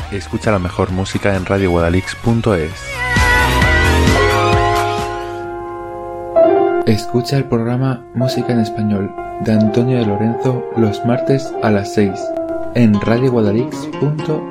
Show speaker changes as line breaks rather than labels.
Escucha la mejor música en radioguadalix.es. Escucha el programa Música en Español de Antonio de Lorenzo los martes a las 6 en radioguadalix.es.